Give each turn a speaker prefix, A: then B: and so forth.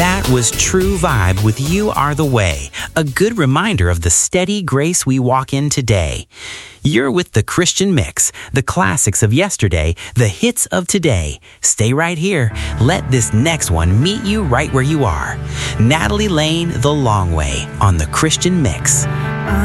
A: That was True Vibe with You Are the Way, a good reminder of the steady grace we walk in today. You're with the Christian Mix, the classics of yesterday, the hits of today. Stay right here. Let this next one meet you right where you are. Natalie Lane, The Long Way on the Christian Mix.